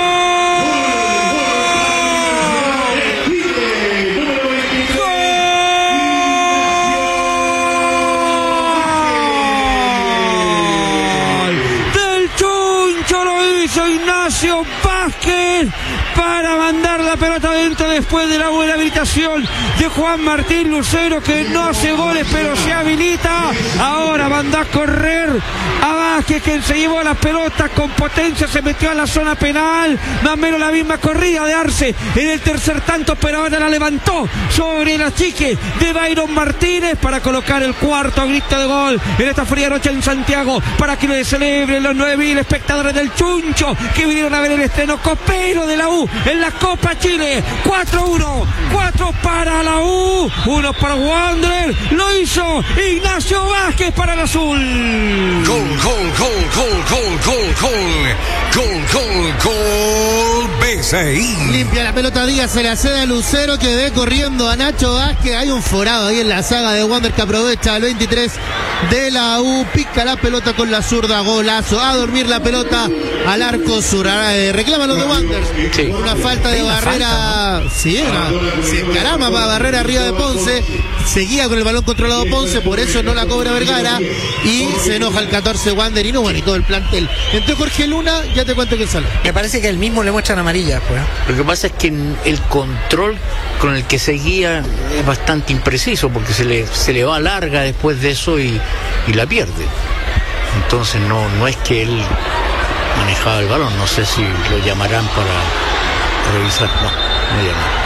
Del Chuncho lo hizo Ignacio Vázquez para mandar la pelota adentro después de la buena habilitación de Juan Martín Lucero, que no hace goles pero se habilita. Ahora manda a correr a Vázquez, que se llevó la pelota con potencia, se metió a la zona penal, más o menos la misma corrida de Arce en el tercer tanto, pero ahora la levantó sobre la chique de Byron Martínez para colocar el cuarto grito de gol en esta fría noche en Santiago, para que lo celebren los nueve mil espectadores del Chuncho que vinieron a ver el estreno copero de la U en la Copa Chile. Cuatro uno, cuatro para la U, uno para Wander. Lo hizo Ignacio Vázquez para el azul. Gol, gol, gol, gol, gol, gol, gol, gol, gol, gol, B C I. Limpia la pelota Díaz, se la cede a Lucero que ve corriendo a Nacho Vázquez. Hay un forado ahí en la saga de Wander que aprovecha el veintitrés de la U. Pica la pelota con la zurda, golazo. A dormir la pelota al arco sur. Eh, reclaman los de Wander. Sí. Una falta trata de barrera. Falta, ¿no? Sí, no, se encarama para barrera arriba de Ponce. Seguía con el balón controlado Ponce, por eso no la cobra Vergara. Y se enoja el catorce Wander y no, bueno, y todo el plantel. Entre Jorge Luna, ya te cuento quién sale. Me parece que el mismo le muestran amarilla después. ¿eh? Lo que pasa es que el control con el que seguía es bastante impreciso, porque se le, se le va larga después de eso y, y la pierde. Entonces no, no es que él manejaba el balón, no sé si lo llamarán para revisar. No, no llaman.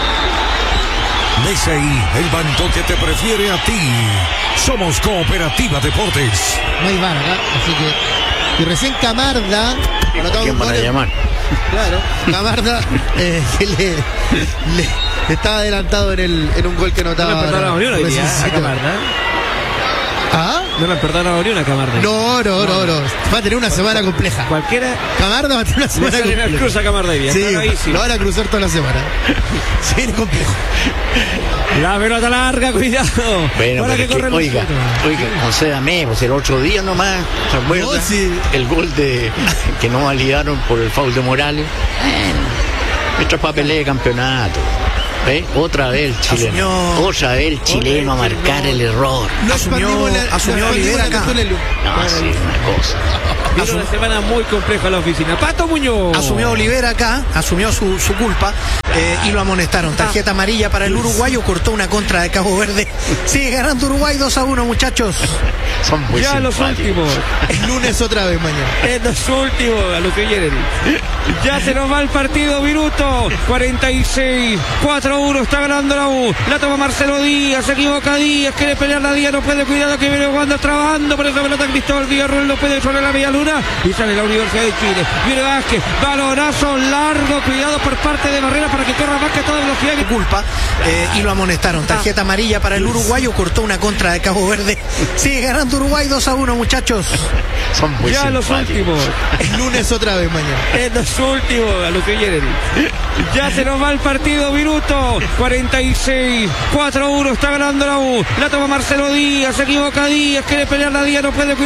Messi, el banco que te prefiere a ti. Somos Cooperativa Deportes. No hay VAR acá, así que. Y recién Camarda. ¿Quién van a llamar? Claro, Camarda eh, que le, le estaba adelantado en, el, en un gol que notaba. No le perdonaron ni una hoy día, a Camarda. ¿Ah? No le perdonaron ni una Camarda. No, no, no, no. Va a tener una semana compleja. Cualquiera. Camarda va a tener una semana Le compleja. cruza Camarda hoy día. Sí, lo van a cruzar toda la semana. Se viene complejo. La pelota larga, cuidado. Bueno, Para pero que es que, corre oiga, oiga, concédame, pues el otro día nomás, ¿se acuerdan? No, sí. El gol de que no validaron por el foul de Morales. Bueno, esto es papelé de campeonato. ¿Ve? Otra vez el chileno. Asumió- Otra vez el chileno a marcar el error. No Asumió- expandimos la- asumió no expandimos Olivera la acá. Túnel. No, sí, una cosa. Viene una semana muy compleja en la oficina. Pato Muñoz. Asumió Olivera acá, asumió su, su culpa eh, y lo amonestaron. Tarjeta amarilla para el uruguayo, cortó una contra de Cabo Verde. Sigue ganando Uruguay dos a uno, muchachos. Son muy Ya los simpáticos. últimos. El lunes otra vez mañana. En los últimos, a lo que vienen. Ya se nos va el partido, minuto cuarenta y seis. cuatro a uno está ganando la U. La toma Marcelo Díaz, se equivoca Díaz, quiere pelear la Díaz, no puede, cuidado que viene jugando, trabajando por esa pelota Cristóbal Villarroel, no puede sobre la Media Luna y sale la Universidad de Chile. Viene Vázquez, balonazo largo, cuidado por parte de Barrera para que corra Vázquez a toda velocidad. Su culpa eh, y lo amonestaron. Tarjeta amarilla para el uruguayo, cortó una contra de Cabo Verde. Sigue ganando Uruguay dos a uno, muchachos. Son muy Ya los simpáticos. últimos. El lunes otra vez mañana. En los últimos, a lo que vienen. Ya se nos va el partido, minuto cuarenta y seis. cuatro a uno está ganando la U. La toma Marcelo Díaz, se equivoca Díaz, quiere pelear la Díaz, no puede.